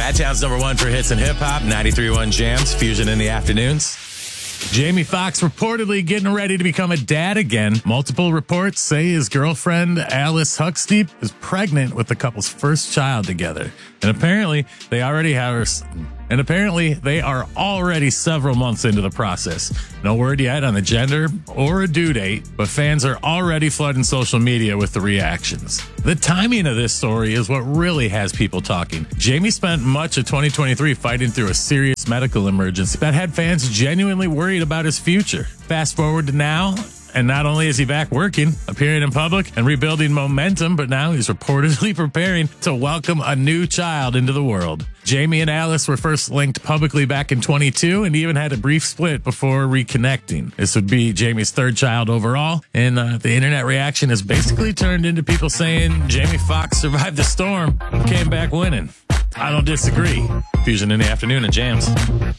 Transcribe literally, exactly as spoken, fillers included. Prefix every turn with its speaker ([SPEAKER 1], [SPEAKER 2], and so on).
[SPEAKER 1] Chi-Town's number one for hits and hip-hop, ninety-three point one Jams, Fusion in the afternoons. Jamie Foxx reportedly getting ready to become a dad again. Multiple reports say his girlfriend, Alice Hucksteep, is pregnant with the couple's first child together. And apparently they already have and apparently they are already several months into the process. No word yet on the gender or a due date, but fans are already flooding social media with the reactions. The timing of this story is what really has people talking. Jamie spent much of twenty twenty-three fighting through a serious medical emergency that had fans genuinely worried about his future. Fast forward to now, and not only is he back working, appearing in public, and rebuilding momentum, but now he's reportedly preparing to welcome a new child into the world. Jamie and Alice were first linked publicly back in twenty-two and even had a brief split before reconnecting. This would be Jamie's third child overall, and uh, the internet reaction has basically turned into people saying Jamie Foxx survived the storm and came back winning. I don't disagree. Fusion in the afternoon and Jams.